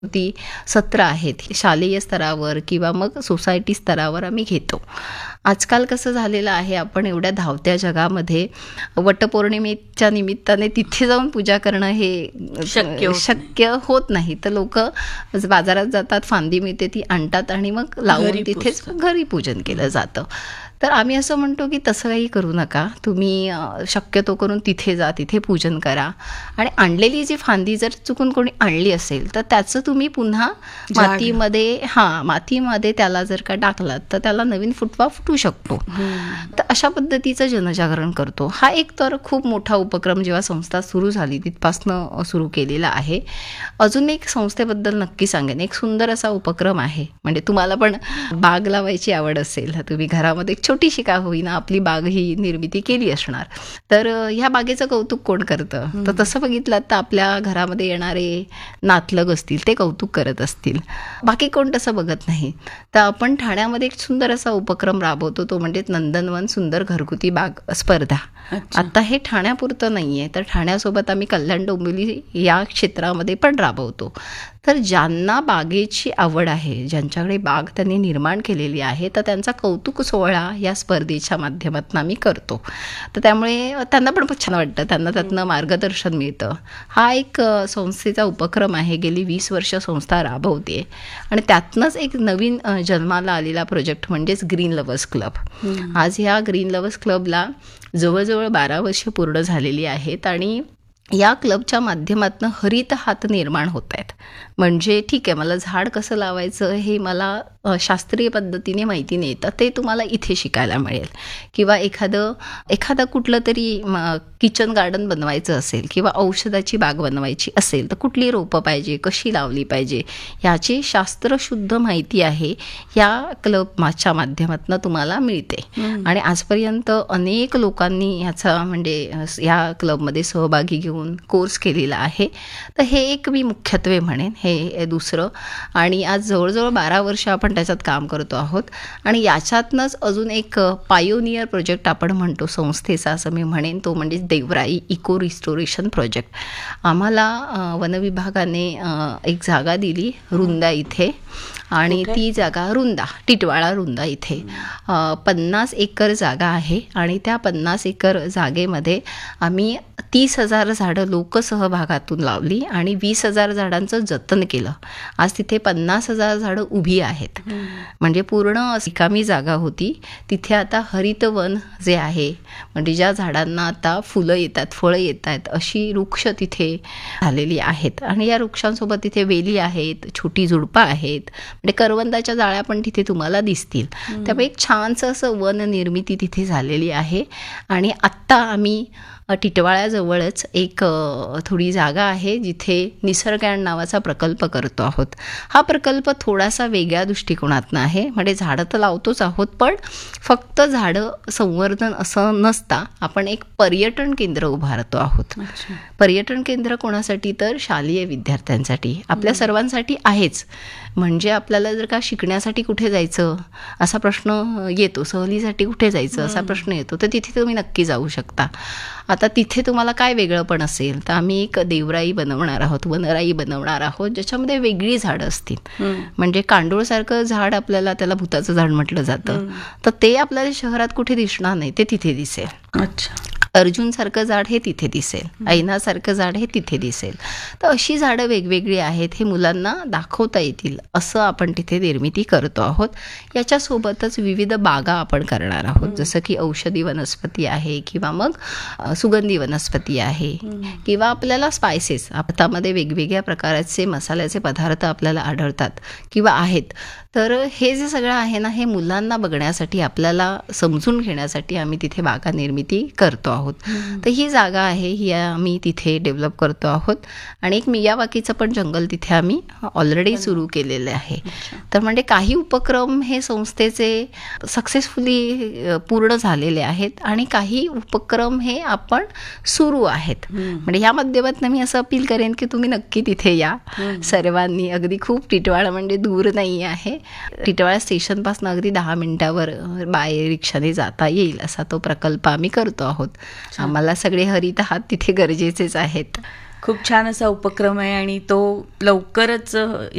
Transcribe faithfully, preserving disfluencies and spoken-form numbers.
ती सत्र आहेत शालेय स्तरावर किंवा मग सोसायटी स्तरावर आम्ही घेतो. आजकाल कसं झालेलं आहे, आपण एवढ्या धावत्या जगामध्ये वटपौर्णिमेच्या निमित्ताने तिथे जाऊन पूजा करणं हे शक्य होत शक्य होत नाही. तर लोक बाजारात जातात, फांदी मिळते ती आणतात आणि मग लावून घरी तिथेच पुजतात. घरी पूजन केलं जातं. तर आम्ही असं म्हणतो की तसं काही करू नका. तुम्ही अ, शक्यतो करून तिथे जा, तिथे पूजन करा आणि आणलेली जी फांदी जर चुकून कोणी आणली असेल तर त्याचं तुम्ही पुन्हा झाड. मातीमध्ये हां मातीमध्ये त्याला जर का टाकलात तर त्याला नवीन फुटवा फुटू शकतो. तर अशा पद्धतीचं जनजागरण करतो. हा एक तर खूप मोठा उपक्रम जेव्हा संस्था सुरू झाली तिथपासनं सुरू केलेला आहे. अजून एक संस्थेबद्दल नक्की सांगेन. एक सुंदर असा उपक्रम आहे, म्हणजे तुम्हाला पण बाग लावायची आवड असेल, तुम्ही घरामध्ये एक छोटीशी का होईना आपली बाग ही निर्मिती केली असणार, तर अ, ह्या बागेचं कौतुक कोण करतं? तर तसं बघितलं तर आपल्या घरामध्ये येणारे नातलग असतील ते कौतुक करत असतील, बाकी कोण तसं बघत नाही. तर आपण ठाण्यामध्ये एक सुंदर असा उपक्रम राबवतो, तो म्हणजे नंदनवन सुंदर घरगुती बाग स्पर्धा. अच्छा. आता हे ठाण्यापुरतं नाही आहे, तर ठाण्यासोबत आम्ही कल्याण डोंबिवली या क्षेत्रामध्ये पण राबवतो. तर ज्यांना बागेची आवड आहे, ज्यांच्याकडे बाग त्यांनी निर्माण केलेली आहे, तर त्यांचा कौतुक सोहळा या स्पर्धेच्या माध्यमातून आम्ही करतो. तर त्यामुळे त्यांना पण खूप छान वाटतं, त्यांना त्यातनं मार्गदर्शन मिळतं. हा एक अ, संस्थेचा उपक्रम आहे, गेली वीस वर्ष संस्था राबवते आणि त्यातनंच एक नवीन अ, जन्माला आलेला प्रोजेक्ट म्हणजेच ग्रीन लव्हर्स क्लब. आज ह्या ग्रीन लव्हर्स क्लबला जवळजवळ बारा वर्ष पूर्ण झालेली आहेत आणि या क्लबच्या माध्यमातून हरित हात निर्माण होत आहेत. म्हणजे ठीक आहे, मला झाड कसं लावायचं हे मला अ, शास्त्रीय पद्धतीने माहिती नाही, तर ते तुम्हाला इथे शिकायला मिळेल. किंवा एखादं एखादं कुठलं तरी किचन गार्डन बनवायचं असेल किंवा औषधाची बाग बनवायची असेल तर कुठली रोपं पाहिजे, कशी लावली पाहिजे, ह्याची शास्त्रशुद्ध माहिती आहे या क्लबच्या माध्यमातून तुम्हाला मिळते. आणि आजपर्यंत अनेक लोकांनी ह्याचा म्हणजे अ, या क्लबमध्ये सहभागी घेऊन कोर्स केलेला आहे. तर हे एक मी मुख्यत्वे म्हणेन, हे दुसरं. आणि आज जवळजवळ बारा वर्ष आपण त्याच्यात काम करतो आहोत आणि याच्यातनंच अजून एक पायोनियर प्रोजेक्ट आपण म्हणतो संस्थेचा, असं मी म्हणेन, तो म्हणजे देवराई इको रिस्टोरेशन प्रोजेक्ट. आम्हाला अ, वनविभागाने अ, एक जागा दिली रुंदा इथे आणि कुठे? ती जागा रुंदा टिटवाळा रुंदा इथे अ, पन्नास एकर जागा आहे आणि त्या पन्नास एकर जागेमध्ये आम्ही तीस हजार झाडं लोकसहभागातून लावली आणि वीस हजार झाडांचं जतन केलं. आज तिथे पन्नास हजार झाडं उभी आहेत. म्हणजे पूर्ण रिकामी जागा होती, तिथे आता हरितवन जे आहे, म्हणजे ज्या झाडांना आता फुलं येतात, फळं येत आहेत, अशी वृक्ष तिथे झालेली आहेत. आणि या वृक्षांसोबत तिथे वेली आहेत, छोटी झुडपं आहेत, म्हणजे करवंदाच्या जाळ्या पण तिथे तुम्हाला दिसतील. त्यामुळे एक छानसं असं वन निर्मिती तिथे झालेली आहे. आणि आत्ता आम्ही अ, टिटवाळ्याजवळच एक अ, थोडी जागा आहे जिथे निसर्गायण नावाचा प्रकल्प करतो आहोत. हा प्रकल्प थोडासा वेगळ्या दृष्टिकोनातनं आहे, म्हणजे झाडं तर लावतोच आहोत, पण फक्त झाडं संवर्धन असं नसता आपण एक पर्यटन केंद्र उभारतो आहोत. अच्छा. पर्यटन केंद्र कोणासाठी? तर शालेय विद्यार्थ्यांसाठी, आपल्या सर्वांसाठी आहेच. म्हणजे आपल्याला जर का शिकण्यासाठी कुठे जायचं असा प्रश्न येतो, सहलीसाठी कुठे जायचं असा प्रश्न येतो, तर तिथे तुम्ही नक्की जाऊ शकता. आता तिथे तुम्हाला काय वेगळं पण असेल, तर आम्ही एक देवराई बनवणार आहोत, वनराई बनवणार आहोत, ज्याच्यामध्ये वेगळी झाडं असतील. म्हणजे कांडोळसारखं झाड आपल्याला त्याला भूताचं झाड म्हटलं जातं, तर ते आपल्याला शहरात कुठे दिसणार नाही, ते तिथे दिसेल. अच्छा. अर्जुनसारखं झाड हे तिथे दिसेल, ऐनासारखं झाड हे तिथे दिसेल. तर अशी झाडं वेगवेगळी आहेत, हे मुलांना दाखवता येतील असं आपण तिथे निर्मिती करतो आहोत. याच्यासोबतच विविध बागा आपण करणार आहोत, जसं की औषधी वनस्पती आहे किंवा मग अ, सुगंधी वनस्पती आहे किंवा आपल्याला स्पायसेस, हातामध्ये वेगवेगळ्या प्रकारचे मसाल्याचे पदार्थ आपल्याला आढळतात किंवा आहेत. तर हे जे सगळं आहे ना, हे मुलांना बघण्यासाठी, आपल्याला समजून घेण्यासाठी आम्ही तिथे बागा निर्मिती करतो आहोत. तर ही जागा आहे, ही आम्ही तिथे डेव्हलप करतो आहोत. आणि एक मियावाकीचं पण जंगल तिथे आम्ही ऑलरेडी सुरू केलेलं आहे. तर म्हणजे काही उपक्रम हे संस्थेचे सक्सेसफुली पूर्ण झालेले आहेत आणि काही उपक्रम हे आपण सुरू आहेत. म्हणजे ह्या माध्यमातून मी असं अपील करेन की तुम्ही नक्की तिथे या सर्वांनी. अगदी खूप टिटवाळा म्हणजे दूर नाही आहे, टिटवाळा स्टेशनपासून अगदी दहा मिनिटावर बाय रिक्षाने जाता येईल असा तो प्रकल्प आम्ही करतो आहोत. आम्हाला सगळे हरित हात तिथे गरजेचेच आहेत. खूप छान असा उपक्रम आहे आणि तो लवकरच